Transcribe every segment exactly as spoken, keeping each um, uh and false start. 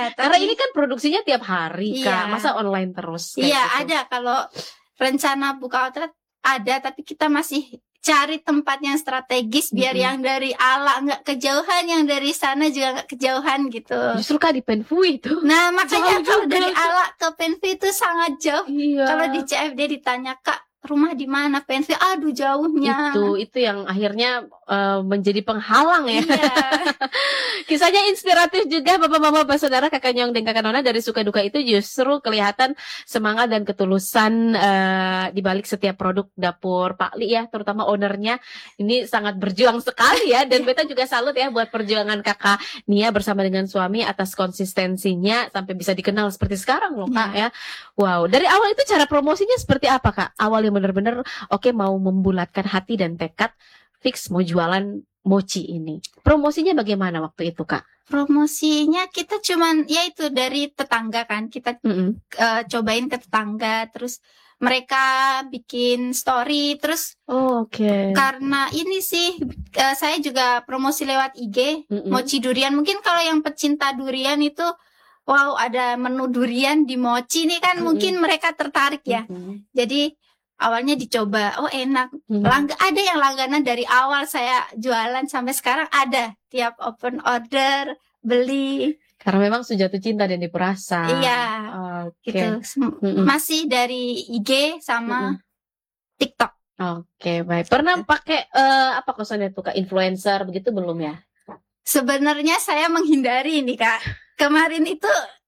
Iya, Karena tapi ini kan produksinya tiap hari, iya, Kak. Masa online terus kayak iya gitu? ada kalau rencana buka outlet ada, tapi kita masih cari tempat yang strategis biar Mm-mm. yang dari Ala nggak kejauhan, yang dari sana juga nggak kejauhan gitu. Justru Kak di Penfui itu Nah makanya jauh kalau juga. dari Ala ke Penfi itu sangat jauh. Iya. Kalau di C F D ditanya, Kak rumah di mana Penfi? Aduh jauhnya. Itu itu yang akhirnya uh, menjadi penghalang ya. Iya. Kisahnya inspiratif juga Bapak Mama Bapak Saudara, Kakak Nyong dan Kakak Nona. Dari suka duka itu justru kelihatan semangat dan ketulusan uh, di balik setiap produk dapur Pak Li ya, terutama ownernya ini sangat berjuang sekali ya. Dan beta juga salut ya buat perjuangan Kakak Nia bersama dengan suami atas konsistensinya sampai bisa dikenal seperti sekarang loh Kak ya. Wow, dari awal itu cara promosinya seperti apa Kak? Awal yang benar-benar oke okay, mau membulatkan hati dan tekad fix mau jualan mochi ini. Promosinya bagaimana waktu itu Kak? Promosinya kita cuman ya itu dari tetangga kan, kita Mm-hmm. uh, cobain ke tetangga, terus mereka bikin story, terus oh, oke. Okay. Karena ini sih uh, saya juga promosi lewat I G, mm-hmm. mochi durian. Mungkin kalau yang pecinta durian itu wow ada menu durian di mochi nih kan, mm-hmm. mungkin mereka tertarik ya. Mm-hmm. Jadi awalnya dicoba, oh enak. Mm-hmm. Langga, ada yang langganan dari awal saya jualan sampai sekarang ada. Tiap open order, beli. Karena memang sudah jatuh cinta dan diperasa. Iya, okay. gitu. Mm-hmm. Masih dari I G sama mm-hmm. TikTok. Oke, okay, baik. Pernah pakai uh, apa kosannya tuh Kak, influencer begitu belum ya? Sebenarnya saya menghindari nih Kak. Kemarin itu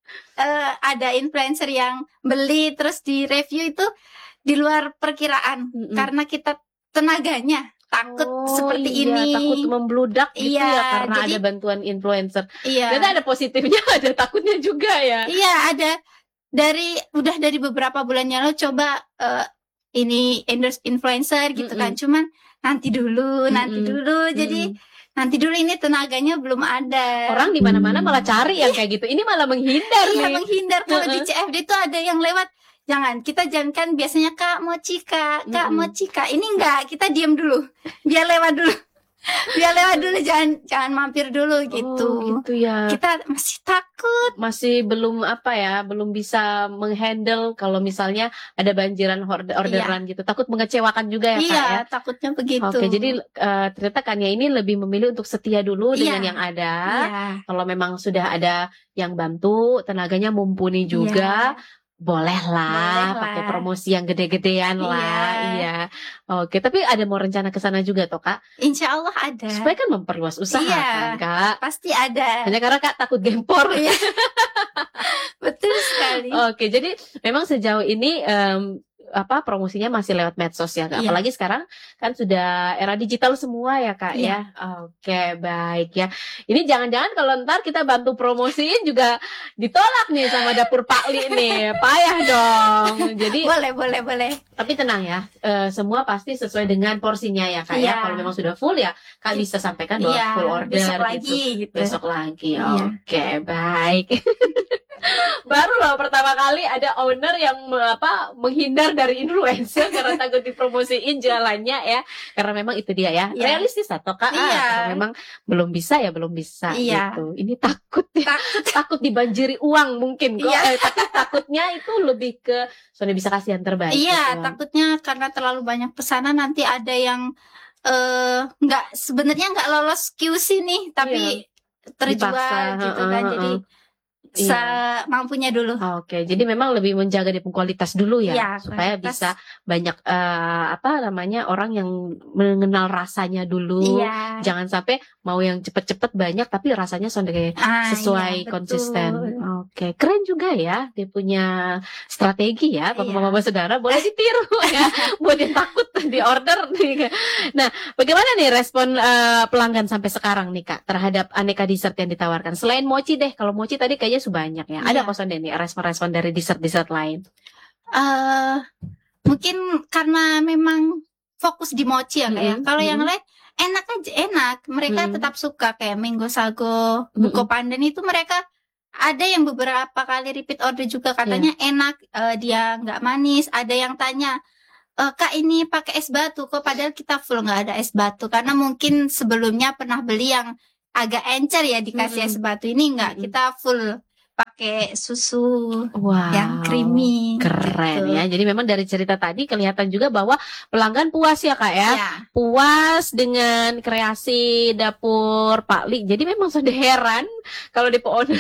uh, ada influencer yang beli terus di review itu di luar perkiraan, mm-hmm. karena kita tenaganya takut oh, seperti iya, ini, takut membludak gitu iya, ya karena jadi, ada bantuan influencer. Iya. Jadi ada positifnya, ada takutnya juga ya. Iya, ada dari udah dari beberapa bulan yang lalu coba uh, ini endorse influencer gitu, mm-hmm. kan, cuman nanti dulu, mm-hmm. nanti dulu, mm-hmm. jadi nanti dulu ini tenaganya belum ada. Orang di mana-mana malah cari yang kayak gitu. Ini malah menghindar iya, nih. menghindar. Kalau di C F D tuh ada yang lewat. Jangan, kita jangan kan biasanya Kak mochi Kak, Kak mm-hmm. mochi Kak. Ini enggak, kita diam dulu. Biar lewat dulu. Biar lewat dulu, jangan jangan mampir dulu gitu. Oh, gitu ya. Kita masih takut. Masih belum apa ya, belum bisa menghandle kalau misalnya ada banjiran orderan iya. gitu. Takut mengecewakan juga ya Kak iya, ya. takutnya begitu. Oke, jadi uh, ternyata Kania ini lebih memilih untuk setia dulu iya. dengan yang ada. Iya. Kalau memang sudah ada yang bantu, tenaganya mumpuni juga. Iya. Boleh lah, pakai promosi yang gede-gedean iya. lah, iya. Oke, tapi ada mau rencana ke sana juga toh Kak? Insya Allah ada. Supaya kan memperluas usaha iya, kan Kak? Pasti ada. Hanya karena Kak takut gempor. Iya. Betul sekali. Oke, jadi memang sejauh ini um, apa promosinya masih lewat medsos ya Kak. Iya. Apalagi sekarang kan sudah era digital semua ya Kak iya. ya. Oke, baik ya. Ini jangan-jangan kalau ntar kita bantu promosiin juga ditolak nih sama dapur Pak Li nih. Payah dong. Jadi boleh, boleh, boleh. Tapi tenang ya. E, semua pasti sesuai dengan porsinya ya Kak iya. ya. Kalau memang sudah full ya Kak bisa sampaikan bahwa iya. full order besok gitu. lagi gitu. Besok lagi. Iya. Oke, baik. Baru loh pertama kali ada owner yang apa menghindar dari influencer karena takut dipromosiin jualannya ya, karena memang itu dia ya, yeah. realistis atau Kak, yeah. ah, karena memang belum bisa ya belum bisa yeah. gitu. Ini takut takut, takut dibanjiri uang mungkin kok, yeah. eh, tapi takutnya itu lebih ke soalnya bisa kasih yang terbaik. Iya, yeah, gitu. Takutnya karena terlalu banyak pesanan nanti ada yang nggak uh, sebenarnya nggak lolos Q C nih, tapi yeah. terjual dipaksa, gitu uh, kan, uh, jadi iya. semampunya dulu. Oke, jadi memang lebih menjaga di kualitas dulu ya, ya supaya kualitas. Bisa banyak uh, apa namanya orang yang mengenal rasanya dulu. Iya. Jangan sampai mau yang cepet-cepet banyak tapi rasanya sonde ah, sesuai iya, konsisten. Oke, keren juga ya dia punya strategi ya, Bapak-bapak iya. saudara boleh ditiru ya, buat yang takut di order. Nah, bagaimana nih respon uh, pelanggan sampai sekarang nih Kak terhadap aneka dessert yang ditawarkan? Selain mochi deh, kalau mochi tadi kayaknya banyak ya. Ada kosan deh nih respon-respon dari dessert-dessert lain. Uh, mungkin karena memang fokus di mochi ya kayak. Mm-hmm. Kalau mm-hmm. yang lain enak aja, enak. Mereka mm-hmm. tetap suka kayak Mango Sago, Buko mm-hmm. Pandan itu mereka ada yang beberapa kali repeat order juga katanya yeah. enak, uh, dia nggak manis. Ada yang tanya, e, Kak ini pakai es batu kok, padahal kita full nggak ada es batu karena mungkin sebelumnya pernah beli yang agak encer ya dikasih mm-hmm. es batu, ini nggak, mm-hmm. kita full pakai susu Wow, yang creamy. keren gitu. ya. Jadi memang dari cerita tadi kelihatan juga bahwa pelanggan puas ya Kak ya. Ya. Puas dengan kreasi dapur Pak Li. Jadi memang sudah heran kalau di owner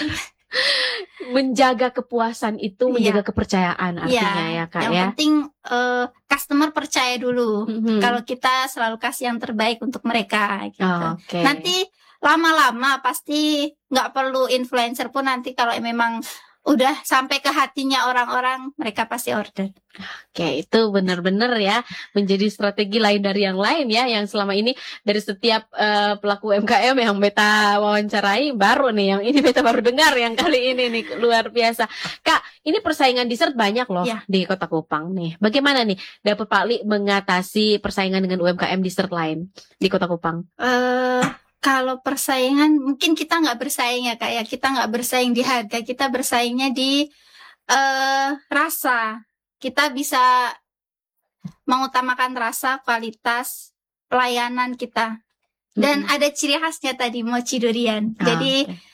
menjaga kepuasan itu, menjaga Iya. kepercayaan artinya Iya, ya Kak yang ya. penting eh, customer percaya dulu. Mhm. Kalau kita selalu kasih yang terbaik untuk mereka gitu. Oh, Oke. Nanti lama-lama pasti nggak perlu influencer pun, nanti kalau memang udah sampai ke hatinya orang-orang, mereka pasti order. Oke, itu benar-benar ya menjadi strategi lain dari yang lain ya, yang selama ini dari setiap eh, pelaku U M K M yang beta wawancarai, baru nih yang ini beta baru dengar yang kali ini nih, luar biasa. Kak, ini persaingan dessert banyak loh Ya. di Kota Kupang nih. Bagaimana nih Dapur Pak Li mengatasi persaingan dengan U M K M dessert lain di Kota Kupang? eh Kalau persaingan mungkin kita nggak bersaing ya Kak ya, kita nggak bersaing di harga, kita bersaingnya di eh rasa. Kita bisa mengutamakan rasa, kualitas, pelayanan kita. Dan Mm-mm. ada ciri khasnya tadi, mochi durian. Ah, Jadi oke.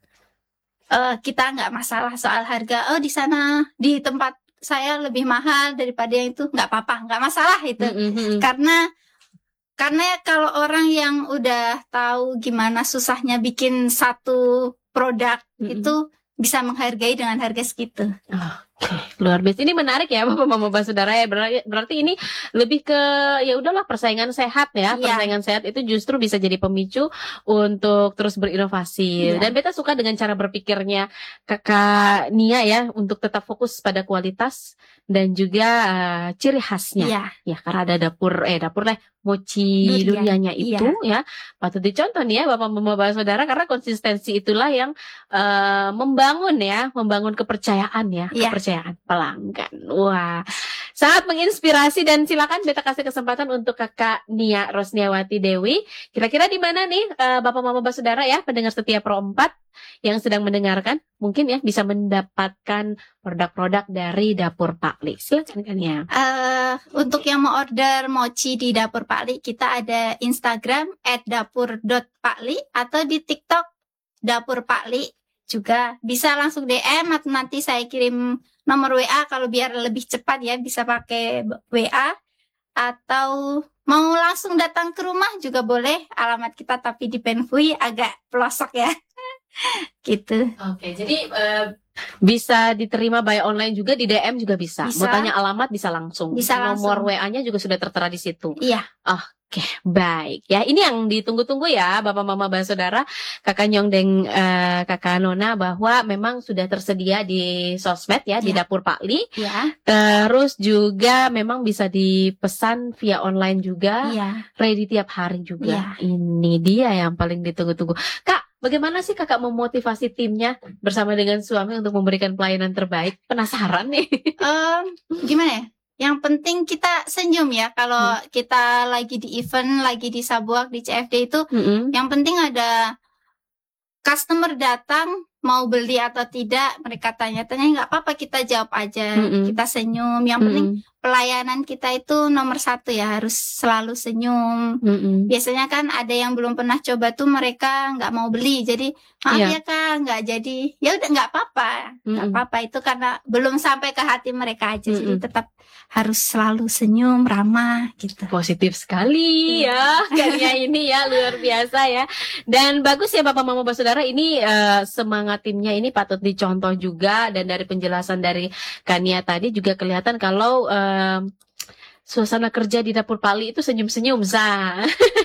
eh, kita nggak masalah soal harga. Oh, di sana di tempat saya lebih mahal daripada yang itu, nggak apa-apa, nggak masalah itu. Mm-mm. Karena karena kalau orang yang udah tahu gimana susahnya bikin satu produk Mm-mm. itu bisa menghargai dengan harga segitu. Oke, luar biasa. Ini menarik ya Bapak Mama Basudara ya. Berarti, berarti ini lebih ke ya udahlah persaingan sehat ya. Iya. Persaingan sehat itu justru bisa jadi pemicu untuk terus berinovasi. Iya. Dan beta suka dengan cara berpikirnya Kakak Nia ya untuk tetap fokus pada kualitas dan juga uh, ciri khasnya. Iya. Ya, karena ada dapur eh dapur lah mochi Durian. duriannya itu ya. Patut dicontoh nih ya Bapak Mama Basudara, karena konsistensi itulah yang uh, membangun ya, membangun kepercayaan ya, Iya. kepercayaan pelanggan. Wah, sangat menginspirasi, dan silakan beta kasih kesempatan untuk Kakak Nia Rosniawati Dewi. Kira-kira di mana nih uh, Bapak Mama Basudara ya, pendengar setia Pro empat yang sedang mendengarkan, mungkin ya bisa mendapatkan produk-produk dari Dapur Pak Li. Silakan kan ya. Eh, untuk yang mau order mochi di Dapur Pak Li, kita ada Instagram at dapur dot pakli atau di TikTok Dapur Pak Li. Juga bisa langsung D M atau nanti saya kirim nomor W A, kalau biar lebih cepat ya bisa pakai W A, atau mau langsung datang ke rumah juga boleh. Alamat kita tapi di Penfui, agak pelosok ya. Gitu. Oke, jadi uh, bisa diterima by online juga, di D M juga bisa. Bisa. Mau tanya alamat bisa langsung. Bisa Nomor langsung. W A-nya juga sudah tertera di situ. Iya. Oke, baik. Ya, ini yang ditunggu-tunggu ya Bapak Mama Basudara, Kakak Nyong dan uh, Kakak Nona, bahwa memang sudah tersedia di sosmed ya, di Ya. Dapur Pak Li. Iya. Terus juga memang bisa dipesan via online juga. Iya. Ready tiap hari juga. Ini dia yang paling ditunggu-tunggu. Kak, bagaimana sih Kakak memotivasi timnya bersama dengan suami untuk memberikan pelayanan terbaik? Penasaran nih. Em, gimana ya? Yang penting kita senyum ya. Kalau kita lagi di event, lagi di Sabuak, di C F D itu, Mm-mm. yang penting ada customer datang, mau beli atau tidak, mereka tanya-tanya, nggak apa-apa, kita jawab aja. Mm-mm. Kita senyum. Yang penting Mm-mm. pelayanan kita itu nomor satu ya, harus selalu senyum. Mm-mm. Biasanya kan ada yang belum pernah coba tuh, mereka nggak mau beli, jadi maaf Iya. ya Kak, nggak jadi. Ya udah, nggak apa-apa, nggak Mm-mm. apa-apa, itu karena belum sampai ke hati mereka aja. Jadi Mm-mm. tetap harus selalu senyum, ramah gitu. Positif sekali ya karya ini ya, luar biasa ya. Dan bagus ya Bapak Mama Basudara, ini eh, semangat timnya ini patut dicontoh juga. Dan dari penjelasan dari Kania tadi juga kelihatan kalau eh, suasana kerja di Dapur Pak Li itu senyum-senyum, Za.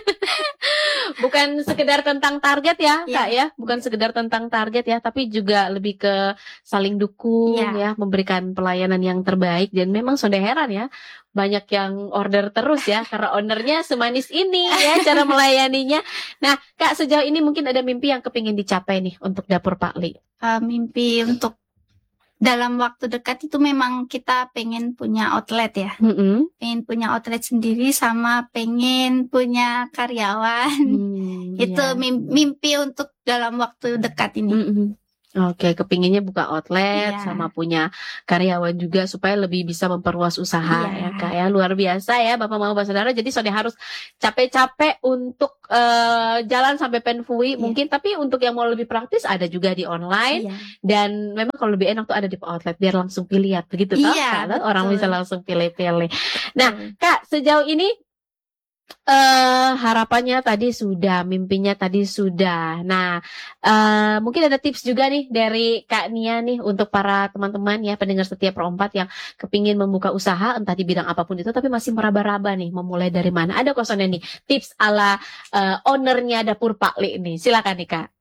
Bukan sekedar tentang target ya, Iya. Kak ya. Bukan sekedar tentang target ya, tapi juga lebih ke saling dukung Iya. ya, memberikan pelayanan yang terbaik. Dan memang sudah heran ya, banyak yang order terus ya, karena ownernya semanis ini ya cara melayaninya. Nah, Kak, sejauh ini mungkin ada mimpi yang kepingin dicapai nih untuk Dapur Pak Li. Eh, mimpi untuk dalam waktu dekat itu memang kita pengen punya outlet ya. Mm-mm. Pengen punya outlet sendiri, sama pengen punya karyawan. Hmm, Itu ya. mim- mimpi untuk dalam waktu dekat ini. Mm-mm. Oke, kepinginnya buka outlet Iya. sama punya karyawan juga supaya lebih bisa memperluas usaha Iya. ya Kak ya. Luar biasa ya Bapak Mama Basudara. Jadi Sode harus capek-capek untuk eh, jalan sampai Penfui Iya. mungkin, tapi untuk yang mau lebih praktis ada juga di online. Iya. Dan memang kalau lebih enak tuh ada di outlet biar langsung pilih begitu toh. Iya, Kalau orang betul. bisa langsung pilih-pilih. Nah, Betul. Kak, sejauh ini eh harapannya tadi sudah, mimpinya tadi sudah. Nah, eh mungkin ada tips juga nih dari Kak Nia nih untuk para teman-teman ya pendengar setia Pro empat yang kepingin membuka usaha entah di bidang apapun itu tapi masih meraba-raba nih memulai dari mana. Ada kosonnya nih tips ala eh, ownernya Dapur Pak Li nih. Silakan nih Kak.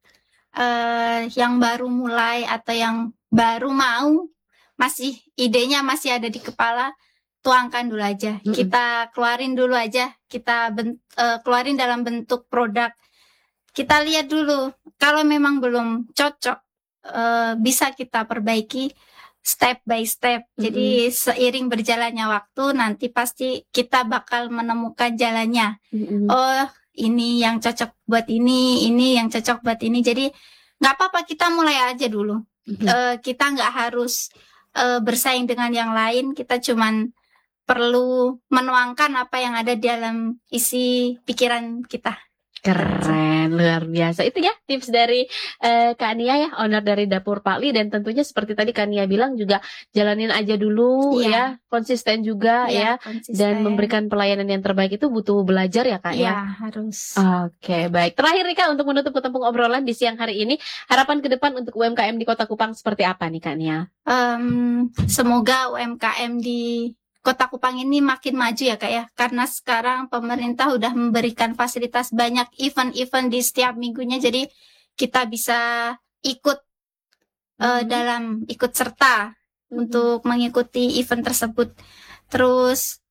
Eh yang baru mulai atau yang baru mau, masih idenya masih ada di kepala, tuangkan dulu aja. Mm-mm. Kita keluarin dulu aja. Kita ben- eh, keluarin dalam bentuk produk. Kita lihat dulu. Kalau memang belum cocok, eh, bisa kita perbaiki step by step. Jadi seiring berjalannya waktu, nanti pasti kita bakal menemukan jalannya. Mm-mm. Oh, ini yang cocok buat ini, ini yang cocok buat ini. Jadi nggak apa-apa, kita mulai aja dulu. Mm-mm. Eh, kita nggak harus eh, bersaing dengan yang lain. Kita cuman perlu menuangkan apa yang ada di dalam isi pikiran kita. Keren, luar biasa. Itu ya tips dari eh, Kak Nia ya, owner dari Dapur Pak Li. Dan tentunya seperti tadi Kak Nia bilang juga jalanin aja dulu Iya. ya, konsisten juga ya. Iya, konsisten. Dan memberikan pelayanan yang terbaik itu butuh belajar ya Kak Iya, ya. harus. Oke, baik. Terakhir nih Kak untuk menutup ketempung obrolan di siang hari ini, harapan ke depan untuk U M K M di Kota Kupang seperti apa nih Kak Nia? Em, semoga U M K M di Kota Kupang ini makin maju ya Kak ya, karena sekarang pemerintah udah memberikan fasilitas banyak event-event di setiap minggunya, jadi kita bisa ikut eh, Mhm. dalam ikut serta untuk mengikuti event tersebut. Terus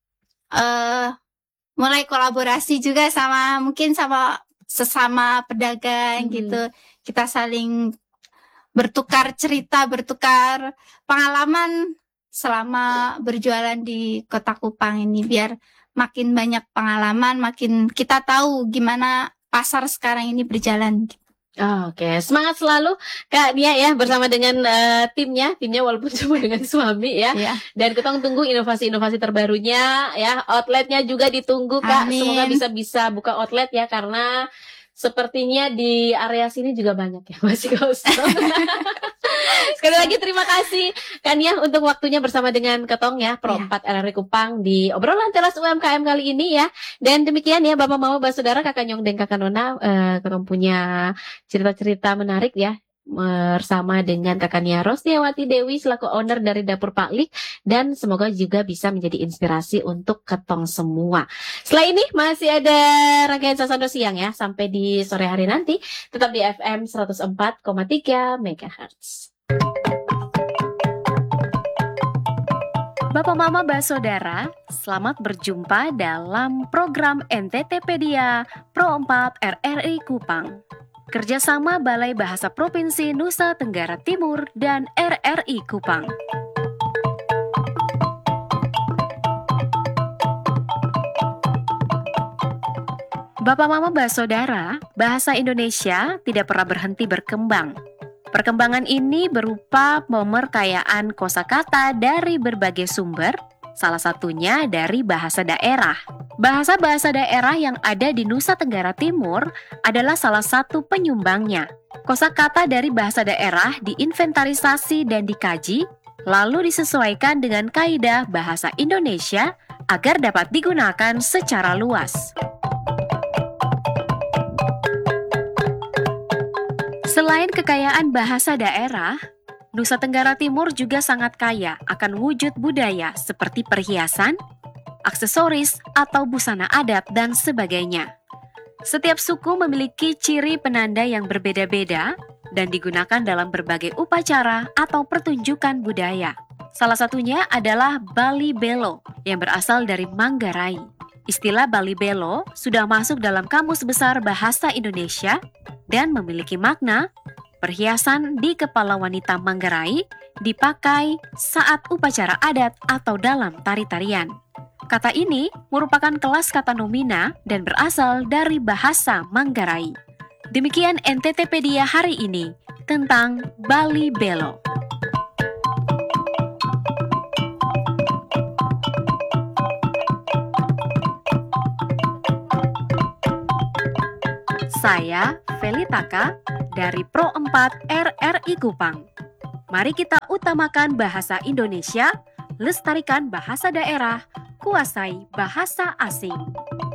eh mulai kolaborasi juga sama mungkin sama sesama pedagang Mhm. gitu, kita saling bertukar cerita, bertukar pengalaman selama berjualan di Kota Kupang ini, biar makin banyak pengalaman, makin kita tahu gimana pasar sekarang ini berjalan. Oke, semangat selalu Kak Nia ya bersama dengan eh, timnya, timnya walaupun cuma dengan suami ya. Ya. Dan kita tunggu inovasi-inovasi terbarunya ya, outletnya juga ditunggu Kak. Amin. Semoga bisa bisa buka outlet ya karena sepertinya di area sini juga banyak ya masih kosong. Sekali lagi terima kasih Kak Nia untuk waktunya bersama dengan Ketong ya Pro Ya. empat R R I Kupang di obrolan teras U M K M kali ini ya. Dan demikian ya Bapak Mama Basudara, Kakak Nyong dan Kakak Nona, eh, Ketong punya cerita-cerita menarik ya bersama dengan Kakak Nia Rosniawati Dewi selaku owner dari Dapur Pak Lik, dan semoga juga bisa menjadi inspirasi untuk Ketong semua. Setelah ini masih ada rangkaian Sasando Siang ya sampai di sore hari nanti, tetap di F M seratus empat koma tiga Megahertz. Bapak Mama Basodara, selamat berjumpa dalam program N T T Pedia Pro empat R R I Kupang. Kerjasama Balai Bahasa Provinsi Nusa Tenggara Timur dan R R I Kupang. Bapak Mama Basodara, bahasa Indonesia tidak pernah berhenti berkembang. Perkembangan ini berupa pemerkayaan kosakata dari berbagai sumber, salah satunya dari bahasa daerah. Bahasa-bahasa daerah yang ada di Nusa Tenggara Timur adalah salah satu penyumbangnya. Kosakata dari bahasa daerah diinventarisasi dan dikaji, lalu disesuaikan dengan kaidah bahasa Indonesia agar dapat digunakan secara luas. Selain kekayaan bahasa daerah, Nusa Tenggara Timur juga sangat kaya akan wujud budaya seperti perhiasan, aksesoris, atau busana adat, dan sebagainya. Setiap suku memiliki ciri penanda yang berbeda-beda dan digunakan dalam berbagai upacara atau pertunjukan budaya. Salah satunya adalah Bali Belo yang berasal dari Manggarai. Istilah Bali Belo sudah masuk dalam Kamus Besar Bahasa Indonesia dan memiliki makna perhiasan di kepala wanita Manggarai dipakai saat upacara adat atau dalam tari-tarian. Kata ini merupakan kelas kata nomina dan berasal dari bahasa Manggarai. Demikian N T T Pedia hari ini tentang Bali Belo. Saya Felitaka dari Pro empat R R I Kupang. Mari kita utamakan bahasa Indonesia, lestarikan bahasa daerah, kuasai bahasa asing.